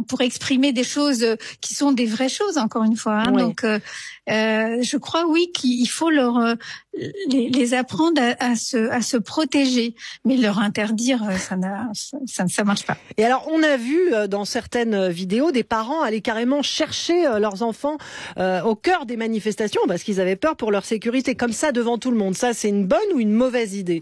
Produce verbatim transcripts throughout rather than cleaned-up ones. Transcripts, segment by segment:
pour exprimer des choses qui sont des vraies choses, encore une fois. Hein. Oui. Donc, euh, euh, je crois, oui, qu'il faut leur euh, les, les apprendre à, à se à se protéger, mais leur interdire, ça n'a ça ça marche pas. Et alors, on a vu dans certaines vidéos des parents aller carrément chercher leurs enfants euh, au cœur des manifestations parce qu'ils avaient peur pour leur sécurité, comme ça devant tout le monde. Ça, c'est une bonne ou une mauvaise idée?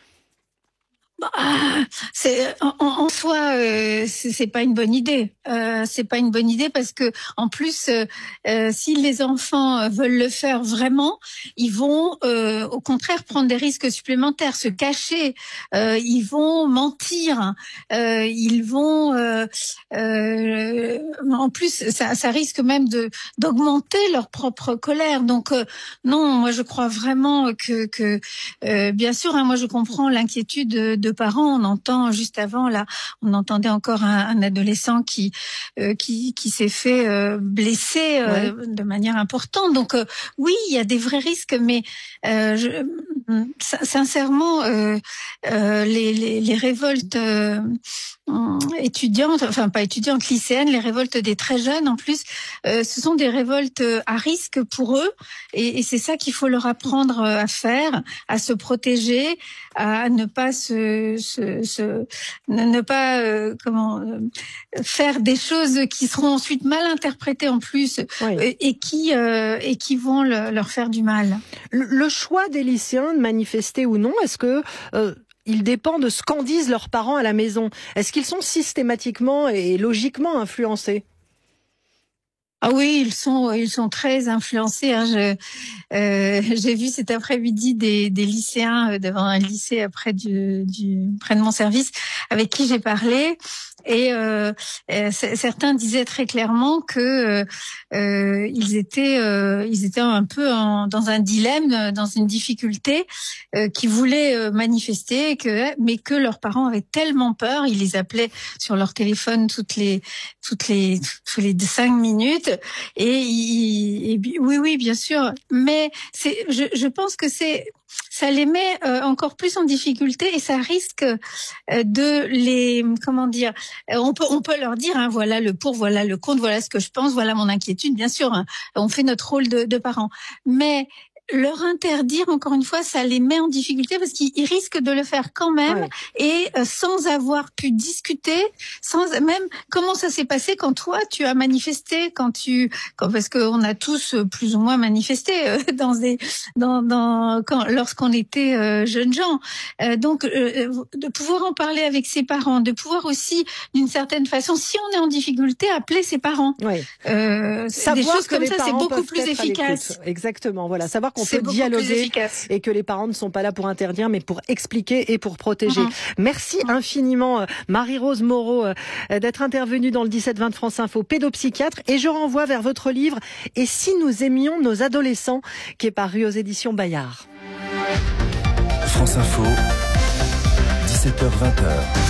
Ah, c'est en, en soi, euh, c'est, c'est pas une bonne idée. Euh, c'est pas une bonne idée parce que en plus, euh, euh, si les enfants veulent le faire vraiment, ils vont euh, au contraire prendre des risques supplémentaires, se cacher. Euh, ils vont mentir. Euh, ils vont, euh, euh, en plus, ça, ça risque même de d'augmenter leur propre colère. Donc euh, non, moi je crois vraiment que que euh, bien sûr, hein, moi je comprends l'inquiétude de, de parents. On entend juste avant là, on entendait encore un, un adolescent qui euh, qui qui s'est fait euh, blesser euh, ouais. de manière importante. Donc euh, oui, il y a des vrais risques, mais euh, je, sincèrement, euh, euh, les, les les révoltes euh, étudiantes, enfin pas étudiantes, lycéennes, les révoltes des très jeunes en plus, euh, ce sont des révoltes à risque pour eux, et, et c'est ça qu'il faut leur apprendre à faire, à se protéger, à ne pas se, se, se ne, ne pas euh, comment euh, faire des choses qui seront ensuite mal interprétées en plus, oui. et, et qui euh, et qui vont le, leur faire du mal. Le, le choix des lycéens de manifester ou non, est-ce que euh... il dépend de ce qu'en disent leurs parents à la maison. Est-ce qu'ils sont systématiquement et logiquement influencés? Ah oui, ils sont ils sont très influencés. Hein. Je, euh, j'ai vu cet après-midi des, des lycéens devant un lycée près du, du près de mon service avec qui j'ai parlé. Et euh, euh, certains disaient très clairement que euh, ils étaient euh, ils étaient un peu en, dans un dilemme, dans une difficulté, euh, qui voulaient euh, manifester, que mais que leurs parents avaient tellement peur, ils les appelaient sur leur téléphone toutes les toutes les toutes les cinq minutes. Et, ils, et oui oui bien sûr, mais c'est je, je pense que c'est ça les met euh, encore plus en difficulté et ça risque euh, de les comment dire euh, on peut on peut leur dire hein, voilà le pour, voilà le contre, voilà ce que je pense, voilà mon inquiétude, bien sûr hein, on fait notre rôle de, de parents, mais leur interdire, encore une fois, ça les met en difficulté parce qu'ils risquent de le faire quand même, ouais. et euh, sans avoir pu discuter, sans même comment ça s'est passé quand toi tu as manifesté, quand tu, quand, parce qu'on a tous plus ou moins manifesté euh, dans des, dans, dans, quand, lorsqu'on était euh, jeunes gens. Euh, donc, euh, de pouvoir en parler avec ses parents, de pouvoir aussi, d'une certaine façon, si on est en difficulté, appeler ses parents. Ouais. Euh, des choses comme ça, c'est beaucoup plus efficace. Exactement. Voilà, savoir qu'on peut dialoguer et que les parents ne sont pas là pour interdire mais pour expliquer et pour protéger. Mmh. Merci mmh. infiniment Marie-Rose Moreau d'être intervenue dans le dix-sept vingt de France Info, pédopsychiatre, et je renvoie vers votre livre Et si nous aimions nos adolescents, qui est paru aux éditions Bayard. France Info, dix-sept heures vingt.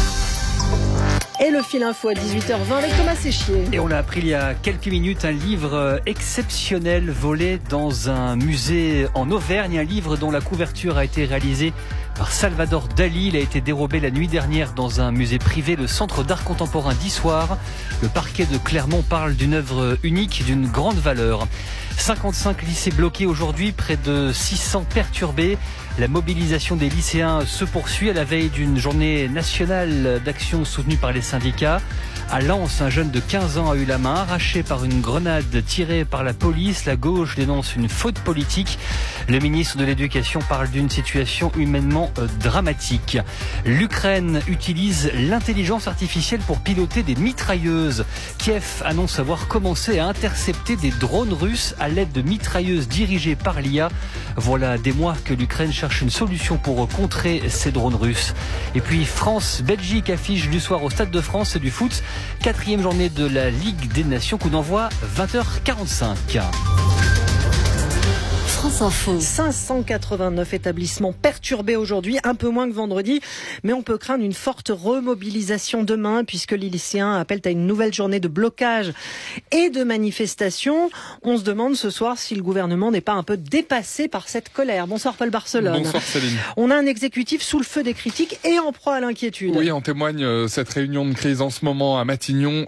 Et le fil info à dix-huit heures vingt avec Thomas Séchier. Et on l'a appris il y a quelques minutes, un livre exceptionnel volé dans un musée en Auvergne, un livre dont la couverture a été réalisée par Salvador Dali. Il a été dérobé la nuit dernière dans un musée privé, le Centre d'art contemporain d'Issoire. Le parquet de Clermont parle d'une œuvre unique, d'une grande valeur. cinquante-cinq lycées bloqués aujourd'hui, près de six cents perturbés. La mobilisation des lycéens se poursuit à la veille d'une journée nationale d'action soutenue par les syndicats. À Lens, un jeune de quinze ans a eu la main arrachée par une grenade tirée par la police. La gauche dénonce une faute politique. Le ministre de l'Éducation parle d'une situation humainement dramatique. L'Ukraine utilise l'intelligence artificielle pour piloter des mitrailleuses. Kiev annonce avoir commencé à intercepter des drones russes à l'aide de mitrailleuses dirigées par l'I A. Voilà des mois que l'Ukraine cherche une solution pour contrer ces drones russes. Et puis France-Belgique affiche du soir au Stade de France et du foot. Quatrième journée de la Ligue des Nations, coup d'envoi vingt heures quarante-cinq. France Info. cinq cent quatre-vingt-neuf établissements perturbés aujourd'hui, un peu moins que vendredi, mais on peut craindre une forte remobilisation demain puisque les lycéens appellent à une nouvelle journée de blocage et de manifestation. On se demande ce soir si le gouvernement n'est pas un peu dépassé par cette colère. Bonsoir Paul Barcelone. Bonsoir Céline. On a un exécutif sous le feu des critiques et en proie à l'inquiétude. Oui, en témoigne cette réunion de crise en ce moment à Matignon